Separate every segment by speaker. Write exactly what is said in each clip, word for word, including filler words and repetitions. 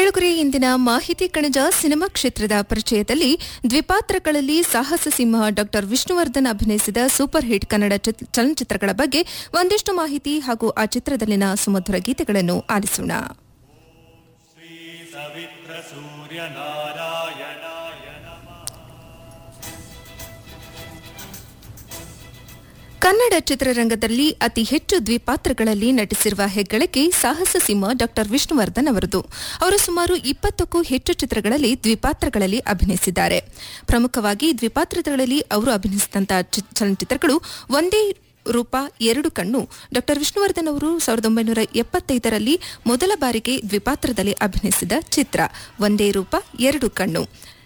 Speaker 1: ಕೇಳುಗರೆ, ಇಂದಿನ ಮಾಹಿತಿ ಕಣಜ ಸಿನಿಮಾ ಕ್ಷೇತ್ರದ ಪರಿಚಯದಲ್ಲಿ ದ್ವಿಪಾತ್ರಗಳಲ್ಲಿ ಸಾಹಸ ಸಿಂಹ ಡಾಕ್ಟರ್ ವಿಷ್ಣುವರ್ಧನ್ ಅಭಿನಯಿಸಿದ ಸೂಪರ್ ಹಿಟ್ ಕನ್ನಡ ಚಲನಚಿತ್ರಗಳ ಬಗ್ಗೆ ಒಂದಿಷ್ಟು ಮಾಹಿತಿ ಹಾಗೂ ಆ ಚಿತ್ರದಲ್ಲಿನ ಸುಮಧುರ ಗೀತೆಗಳನ್ನು ಆಲಿಸೋಣ. ಕನ್ನಡ ಚಿತ್ರರಂಗದಲ್ಲಿ ಅತಿ ಹೆಚ್ಚು ದ್ವಿಪಾತ್ರಗಳಲ್ಲಿ ನಟಿಸಿರುವ ಹೆಗ್ಗಳಿಕೆ ಸಾಹಸ ಸಿಂಹ ಡಾಕ್ಟರ್ ವಿಷ್ಣುವರ್ಧನ್ ಅವರದು. ಅವರು ಸುಮಾರು ಇಪ್ಪತ್ತಕ್ಕೂ ಹೆಚ್ಚು ಚಿತ್ರಗಳಲ್ಲಿ ದ್ವಿಪಾತ್ರಗಳಲ್ಲಿ ಅಭಿನಯಿಸಿದ್ದಾರೆ. ಪ್ರಮುಖವಾಗಿ ದ್ವಿಪಾತ್ರಗಳಲ್ಲಿ ಅವರು ಅಭಿನಯಿಸಿದಂತಹ ಚಲನಚಿತ್ರಗಳು ಒಂದೇ ರೂಪ ಎರಡು ಕಣ್ಣು. ಡಾಕ್ಟರ್ ವಿಷ್ಣುವರ್ಧನ್ ಅವರು ಸಾವಿರದ ಒಂಬೈನೂರ ಎಪ್ಪತ್ತೈದರಲ್ಲಿ ಮೊದಲ ಬಾರಿಗೆ ದ್ವಿಪಾತ್ರದಲ್ಲಿ ಅಭಿನಯಿಸಿದ ಚಿತ್ರ ಒಂದೇ ರೂಪ ಎರಡು ಕಣ್ಣು.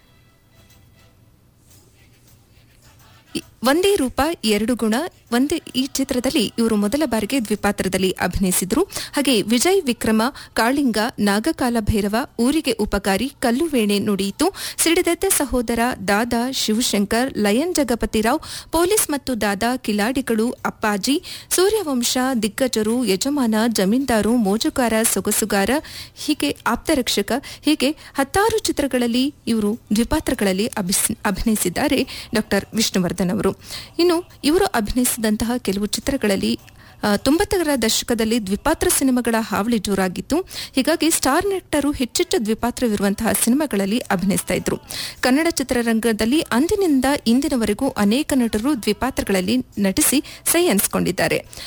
Speaker 1: ಒಂದೇ ರೂಪ ಎರಡು ಗುಣ ಒಂದೇ ಈ ಚಿತ್ರದಲ್ಲಿ ಇವರು ಮೊದಲ ಬಾರಿಗೆ ದ್ವಿಪಾತ್ರದಲ್ಲಿ ಅಭಿನಯಿಸಿದರು. ಹಾಗೆ ವಿಜಯ್ ವಿಕ್ರಮ, ಕಾಳಿಂಗ, ನಾಗಕಾಲ ಭೈರವ, ಊರಿಗೆ ಉಪಕಾರಿ, ಕಲ್ಲುವೇಣೆ ನುಡಿಯಿತು, ಸಿಡಿದೆದ್ದ ಸಹೋದರ, ದಾದಾ, ಶಿವಶಂಕರ್, ಲಯನ್ ಜಗಪತಿರಾವ್, ಪೊಲೀಸ್ ಮತ್ತು ದಾದಾ, ಕಿಲಾಡಿಗಳು, ಅಪ್ಪಾಜಿ, ಸೂರ್ಯವಂಶ, ದಿಗ್ಗಜರು, ಯಜಮಾನ, ಜಮೀನ್ದಾರು, ಮೋಜುಗಾರ, ಸೊಗಸುಗಾರ, ಹೀಗೆ ಆಪ್ತರಕ್ಷಕ, ಹೀಗೆ ಹತ್ತಾರು ಚಿತ್ರಗಳಲ್ಲಿ ಇವರು ದ್ವಿಪಾತ್ರಗಳಲ್ಲಿ ಅಭಿನಯಿಸಿದ್ದಾರೆ ಡಾಕ್ಟರ್ ವಿಷ್ಣುವರ್ಧನ್ ಅವರು. ಇನ್ನು ಇವರು ಅಭಿನಯಿಸಿದಂತಹ ಕೆಲವು ಚಿತ್ರಗಳಲ್ಲಿ ತೊಂಬತ್ತರ ದಶಕದಲ್ಲಿ ದ್ವಿಪಾತ್ರ ಸಿನಿಮಾಗಳ ಹಾವಳಿ ಜೋರಾಗಿತ್ತು. ಹೀಗಾಗಿ ಸ್ಟಾರ್ ನಟರು ಹೆಚ್ಚೆಚ್ಚು ದ್ವಿಪಾತ್ರವಿರುವಂತಹ ಸಿನಿಮಾಗಳಲ್ಲಿ ಅಭಿನಯಿಸ್ತಾ ಇದ್ರು. ಕನ್ನಡ ಚಿತ್ರರಂಗದಲ್ಲಿ ಅಂದಿನಿಂದ ಇಂದಿನವರೆಗೂ ಅನೇಕ ನಟರು ದ್ವಿಪಾತ್ರಗಳಲ್ಲಿ ನಟಿಸಿ ಸೈ ಅನಿಸಿಕೊಂಡಿದ್ದಾರೆ.